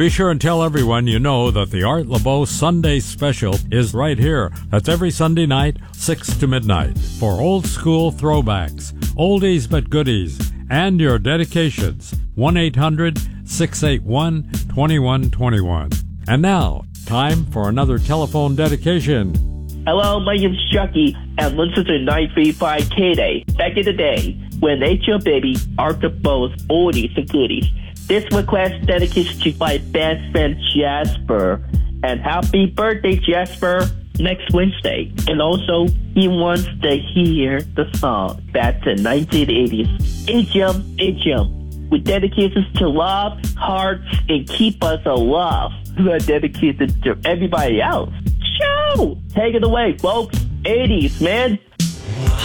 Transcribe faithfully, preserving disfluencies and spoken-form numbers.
Be sure and tell everyone you know that the Art Laboe Sunday Special is right here. That's every Sunday night, six to midnight, for old school throwbacks, oldies but goodies, and your dedications. one eight hundred six eight one two one two one. And now, time for another telephone dedication. Hello, my name's Chucky, and listen to nine three five K-Day. Back in the day, when Ain't Your Baby, Art Laboe's oldies and goodies. This request dedicated to my best friend Jasper. And happy birthday, Jasper, next Wednesday. And also, he wants to hear the song back to nineteen eighties. H-Jump, H-Jump, with dedications to love, hearts, and keep us alive. Who are dedicated to everybody else. Show! Take it away, folks. eighties, man.